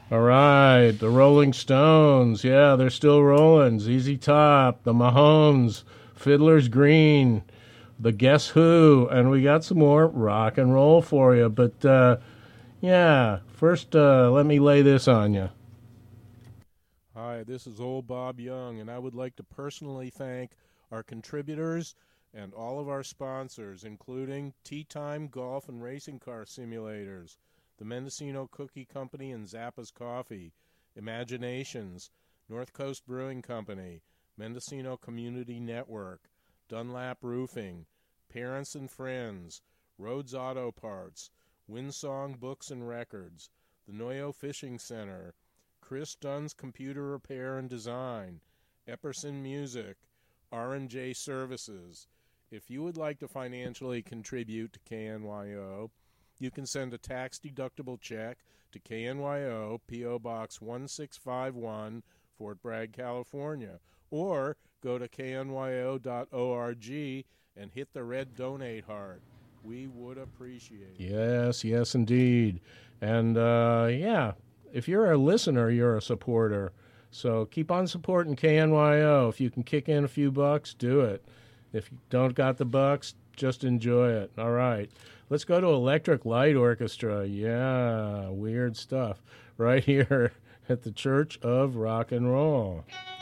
All right, the Rolling Stones. Yeah, they're still rolling. ZZ Top, the Mahomes, Fiddler's Green, the Guess Who, and we got some more rock and roll for you. But yeah, first let me lay this on you. Hi, this is old Bob Young, and I would like to personally thank our contributors and all of our sponsors, including Tea Time Golf and Racing Car Simulators, the Mendocino Cookie Company and Zappa's Coffee, Imaginations, North Coast Brewing Company, Mendocino Community Network, Dunlap Roofing, Parents and Friends, Rhodes Auto Parts, Windsong Books and Records, the Noyo Fishing Center, Chris Dunn's Computer Repair and Design, Epperson Music, R&J Services. If you would like to financially contribute to KNYO, you can send a tax-deductible check to KNYO, P.O. Box 1651, Fort Bragg, California, or go to knyo.org and hit the red donate heart. We would appreciate it. Yes, yes, indeed. And, yeah, if you're a listener, you're a supporter. So keep on supporting KNYO. If you can kick in a few bucks, do it. If you don't got the bucks, just enjoy it. All right. Let's go to Electric Light Orchestra. Yeah, weird stuff. Right here at the Church of Rock and Roll.